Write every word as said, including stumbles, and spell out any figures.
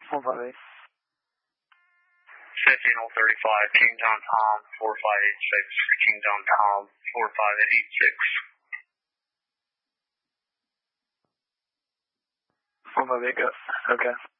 one five eight. Sentinel thirty-five, Kingstown Tom, four five eight six, Kingstown Tom, four five eight six. one five eight, go. Okay.